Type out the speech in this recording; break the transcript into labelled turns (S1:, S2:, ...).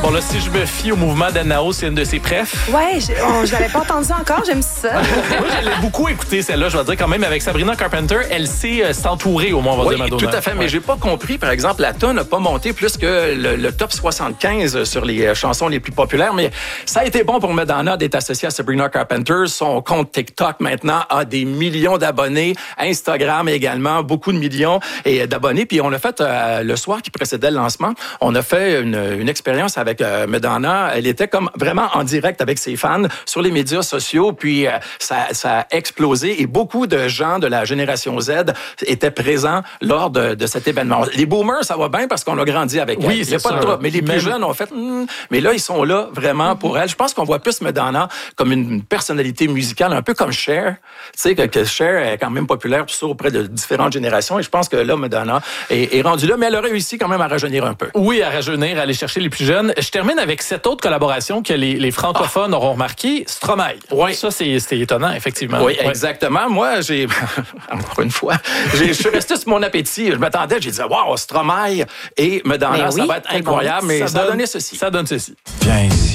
S1: Bon, là, si je me fie au mouvement d'Anao, c'est une de ses préfs.
S2: Ouais, je l'avais pas entendu encore, j'aime ça.
S1: Moi, je l'ai beaucoup écouté, celle-là, je vais dire quand même, avec Sabrina Carpenter. Elle sait s'entourer, au moins, on va dire, Madonna.
S3: Tout à fait, mais j'ai pas compris, par exemple, la tonne n'a pas monté plus que le top 75 sur les chansons les plus populaires, mais ça a été bon pour Madonna d'être associée à Sabrina Carpenter. Son compte TikTok, maintenant, a des millions d'abonnés. Instagram également, beaucoup de millions d'abonnés. Puis on a fait, le soir qui précédait le lancement, on a fait une expérience avec Madonna. Elle était comme vraiment en direct avec ses fans sur les médias sociaux. Puis ça a explosé et beaucoup de gens de la génération Z étaient présents lors de cet événement. Les boomers, ça va bien parce qu'on a grandi avec elle.
S1: Oui,
S3: Il n'y a pas de trouble. Mais les plus jeunes ont fait mais là, ils sont là vraiment pour elle. Je pense qu'on voit plus Madonna comme une personnalité musicale, un peu comme Cher. Tu sais, que Cher est quand même populaire tout ça auprès de différentes générations. Et je pense que là, Madonna est rendue là, mais elle a réussi quand même à rajeunir un peu.
S1: Oui, à rajeunir, à aller chercher les plus jeunes. Je termine avec cette autre collaboration que les francophones auront remarqué, Stromae.
S3: Oui.
S1: Ça, c'était étonnant, effectivement.
S3: Oui, exactement. Moi, encore une fois, je suis resté sur mon appétit. Je m'attendais, j'ai dit, wow, Stromae et Madonna, ça va être incroyable, mais ça a donné ceci.
S1: Ça donne ceci.
S4: Viens ici.